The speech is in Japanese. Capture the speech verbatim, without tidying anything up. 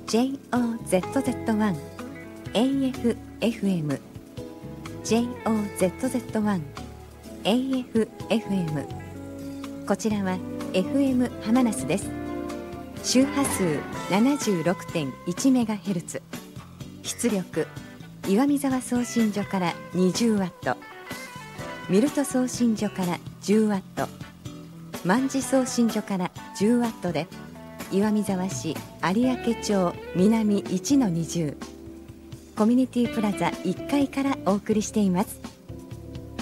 ジェイオーゼットゼットワン エーエフエフエム ジェイオーゼットゼットワン エーエフエフエム こちらは エフエム ハマナスです。周波数 ななじゅうろくてんいちメガヘルツ、 出力岩見沢送信所からにじゅうワット、ミルト送信所からじゅうワット、万事送信所からじゅうワットで岩見沢市有明町南 いちのにじゅう コミュニティプラザいっかいからお送りしています。